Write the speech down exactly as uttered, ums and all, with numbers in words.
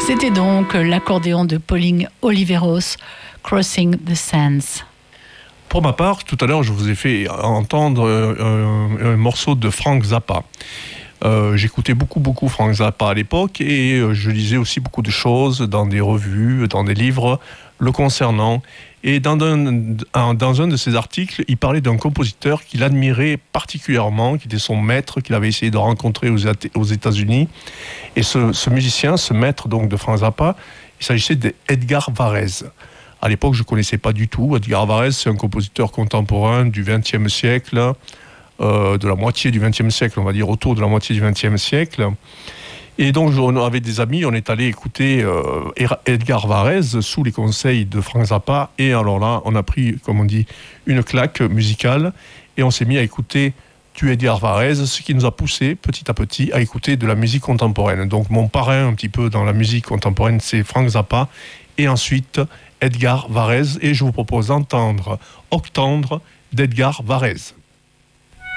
C'était donc l'accordéon de Pauline Oliveros, Crossing the Sands. Pour ma part, tout à l'heure, je vous ai fait entendre un, un morceau de Frank Zappa. Euh, j'écoutais beaucoup, beaucoup Frank Zappa à l'époque et je lisais aussi beaucoup de choses dans des revues, dans des livres le concernant. Et dans un, dans un de ses articles, il parlait d'un compositeur qu'il admirait particulièrement, qui était son maître, qu'il avait essayé de rencontrer aux, aux États-Unis. Et ce, ce musicien, ce maître donc de Frank Zappa, il s'agissait d'Edgar Varèse. À l'époque, je ne connaissais pas du tout. Edgar Varèse, c'est un compositeur contemporain du vingtième siècle, euh, de la moitié du vingtième siècle, on va dire autour de la moitié du vingtième siècle. Et donc, on, avec des amis, on est allé écouter euh, Edgar Varèse sous les conseils de Frank Zappa. Et alors là, on a pris, comme on dit, une claque musicale et on s'est mis à écouter du Edgar Varèse, ce qui nous a poussé petit à petit à écouter de la musique contemporaine. Donc, mon parrain un petit peu dans la musique contemporaine, c'est Frank Zappa. Et ensuite, Edgar Varèse. Et je vous propose d'entendre Octandre d'Edgar Varèse.